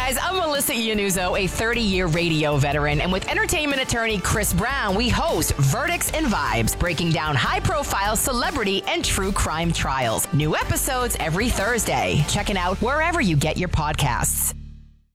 guys, I'm Melissa Iannuzzo, a 30-year radio veteran, and with entertainment attorney Chris Brown, we host Verdicts and Vibes, breaking down high-profile celebrity and true crime trials. New episodes every Thursday. Check it out wherever you get your podcasts.